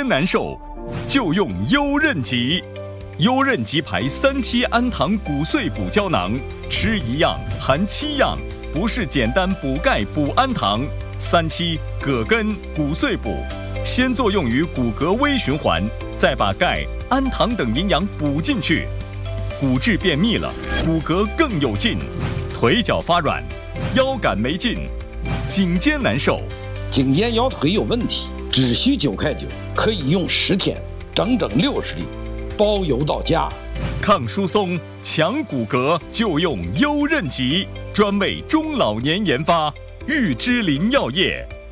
肩难受，就用优韧极。优韧极牌3期氨糖骨碎补胶囊，吃一样含7样，不是简单补钙补氨糖。3期葛根骨碎补，先作用于骨骼微循环，再把钙、氨糖等营养补进去，骨质变密了，骨骼更有劲，腿脚发软，腰杆没劲，颈肩难受， 颈肩腰腿有问题，只需9块9，可以用10天，整整60粒，包邮到家。 抗疏松、强骨骼，就用优韧极，专为中老年研发，玉芝林药业。